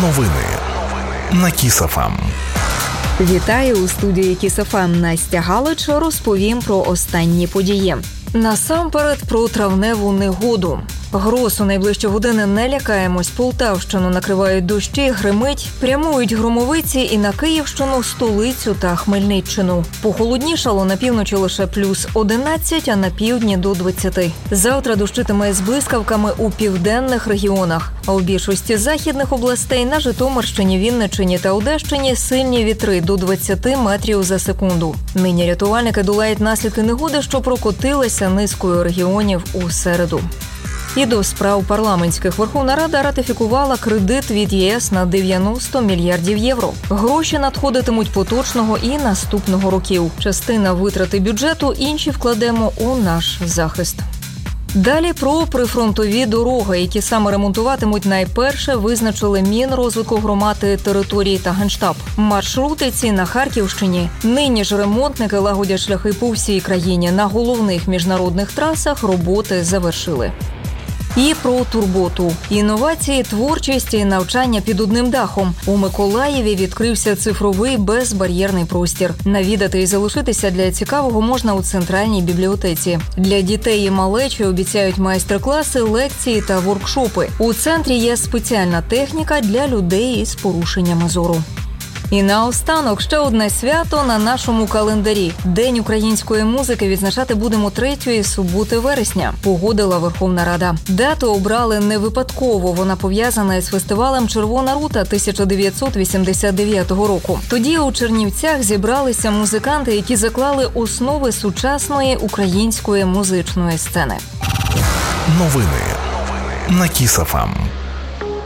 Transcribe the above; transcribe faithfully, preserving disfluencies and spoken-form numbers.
Новини на Кіс-еф-ем. Вітаю у студії Кіс-еф-ем. Настя Галич. Розповім про останні події. Насамперед про травневу негоду. Гроз у найближчі години не лякаємось. Полтавщину накривають дощі, гримить, прямують громовиці і на Київщину, столицю та Хмельниччину. Похолоднішало на півночі лише плюс одинадцять, а на півдні до двадцяти. Завтра дощитиме з блискавками у південних регіонах. А у більшості західних областей на Житомирщині, Вінниччині та Одещині сильні вітри до двадцяти метрів за секунду. Нині рятувальники долають наслідки негоди, що прокотилася низкою регіонів у середу. І до справ парламентських. Верховна Рада ратифікувала кредит від ЄС на дев'яносто мільярдів євро. Гроші надходитимуть поточного і наступного років. Частина витрати бюджету, інші вкладемо у наш захист. Далі про прифронтові дороги, які саме ремонтуватимуть найперше, визначили Мінрозвитку громад і території та Генштаб. Маршрути ці на Харківщині. Нині ж ремонтники лагодять шляхи по всій країні. На головних міжнародних трасах роботи завершили. І про турботу. Інновації, творчість і навчання під одним дахом. У Миколаєві відкрився цифровий безбар'єрний простір. Навідати і залишитися для цікавого можна у центральній бібліотеці. Для дітей і малечі обіцяють майстер-класи, лекції та воркшопи. У центрі є спеціальна техніка для людей із порушеннями зору. І наостанок ще одне свято на нашому календарі. День української музики відзначати будемо третьої суботи вересня, погодила Верховна Рада. Дату обрали не випадково, вона пов'язана із фестивалем «Червона рута» тисяча дев'ятсот вісімдесят дев'ятого року. Тоді у Чернівцях зібралися музиканти, які заклали основи сучасної української музичної сцени. Новини на Кіс-еф-ем.